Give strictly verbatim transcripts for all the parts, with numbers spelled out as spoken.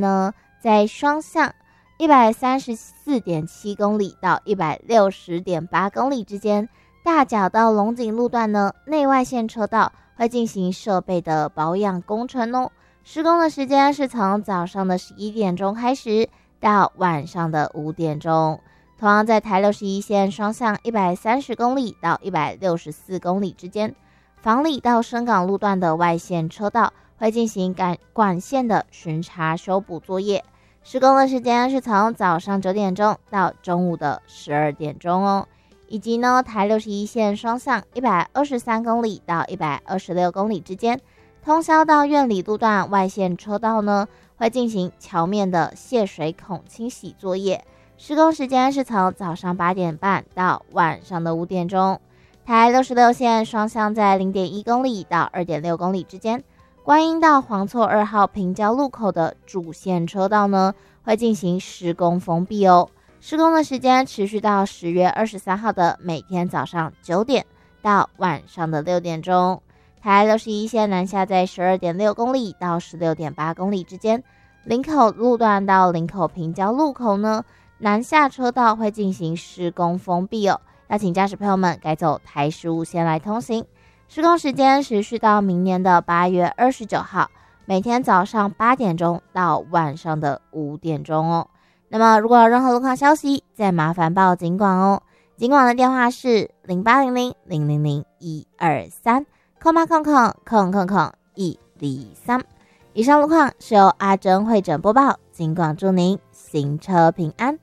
呢，在双向一百三十四点七公里到一百六十点八公里之间，大甲到龙井路段呢，内外线车道会进行设备的保养工程哦。施工的时间是从早上的十一点钟开始到晚上的五点钟。同样在台六十一线双向一百三十公里到一百六十四公里之间，房里到深港路段的外线车道会进行管管线的巡查修补作业。施工的时间是从早上九点钟到中午的十二点钟哦。以及呢，台六十一线双向一百二十三公里到一百二十六公里之间，通霄到苑里路段外线车道呢，会进行桥面的泄水孔清洗作业。施工时间是从早上八点半到晚上的五点钟。台六十六线双向在 零点一公里到 二点六公里之间，观音到黄厝二号平交路口的主线车道呢，会进行施工封闭哦。施工的时间持续到十月二十三号的每天早上九点到晚上的六点钟。台六十一线南下在 十二点六公里到 十六点八公里之间，林口路段到林口平交路口呢，南下车道会进行施工封闭哦，要请驾驶朋友们改走台十五线来通行。施工时间持续到明年的八月二十九号，每天早上八点钟到晚上的五点钟哦。那么如果有任何路况消息，再麻烦报警广哦。警广的电话是零八零零零零零一二三，空八空空空空空一零三。以上路况是由阿珍会诊播报，警广祝您行车平安。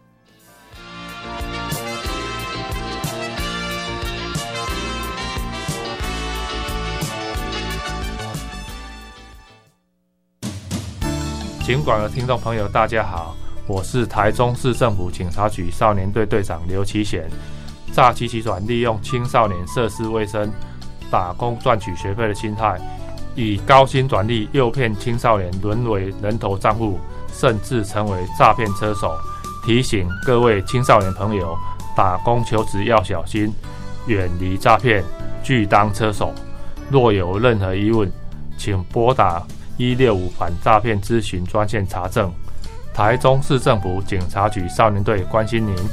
警广的听众朋友大家好，我是台中市政府警察局少年队队长刘其贤。诈欺集团利用青少年涉世未深、打工赚取学费的心态，以高薪转利诱骗青少年沦为人头账户，甚至成为诈骗车手。提醒各位青少年朋友，打工求职要小心，远离诈骗，拒当车手。若有任何疑问，请拨打一六五反诈骗咨询专线查证。台中市政府警察局少年队关心您。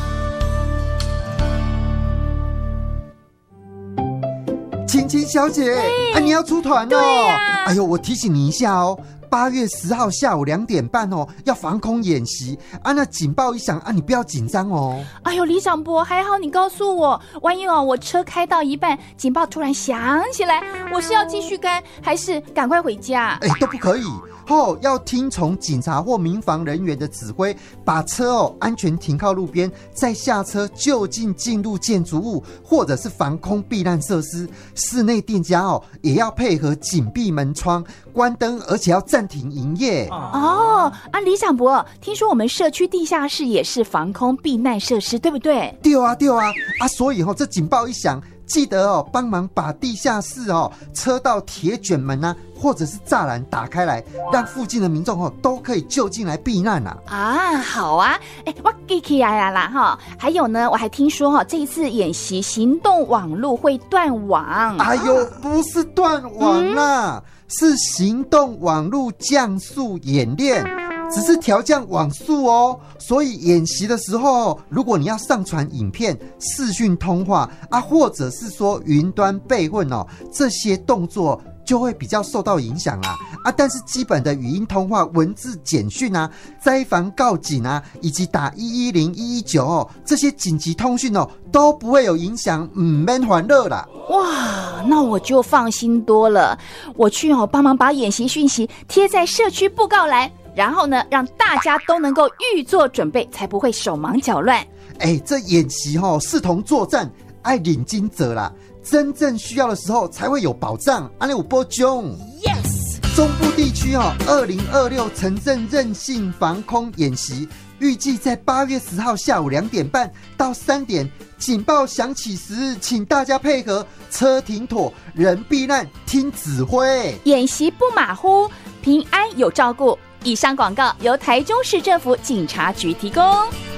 青青小姐，哎、啊，你要出团哦！ 对啊、 哎呦，我提醒你一下哦，八月十号下午两点半哦，要防空演习啊。那警报一响啊，你不要紧张哦。 哎呦，李长博，还好你告诉我，万一哦，我车开到一半，警报突然响起来，我是要继续开，还是赶快回家？ 哎，都不可以。哦，要听从警察或民防人员的指挥，把车哦安全停靠路边，再下车就近进入建筑物或者是防空避难设施。室内店家哦也要配合紧闭门窗、关灯，而且要暂停营业。 哦，啊，李长博，听说我们社区地下室也是防空避难设施，对不对？ 对啊，对啊，啊，所以哦，这警报一响，记得哦，帮忙把地下室哦车道铁卷门啊，或者是栅栏打开来，让附近的民众哦都可以就近来避难啊。 啊，好啊，哎，我记起来了啦哈。还有呢，我还听说哈，这一次演习行动网路会断网。 哎呦，不是断网啦，嗯、是行动网路降速演练。只是调降网速哦，所以演习的时候，如果你要上传影片、视讯通话啊，或者是说云端备份哦，这些动作就会比较受到影响啦啊。但是基本的语音通话、文字简讯啊、灾防告警啊，以及打一一零、一一九哦，这些紧急通讯哦，都不会有影响，唔免烦恼啦。 哇，那我就放心多了。我去哦，帮忙把演习讯息贴在社区布告栏。然后呢，让大家都能够预做准备，才不会手忙脚乱。 哎，这演习哦，视同作战，爱领军者啦，真正需要的时候才会有保障。安利有波中 ，yes。 中部地区哦，二零二六城镇韧性防空演习，预计在八月十号下午两点半到三点，警报响起时，请大家配合，车停妥，人避难，听指挥。 演习不马虎，平安有照顾。以上广告由台中市政府警察局提供。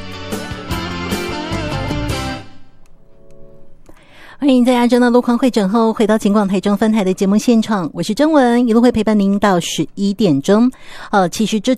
欢迎在阿珍的路况会诊后回到警广台中分台的节目现场，我是征文，一路会陪伴您到十一点钟。呃，其实这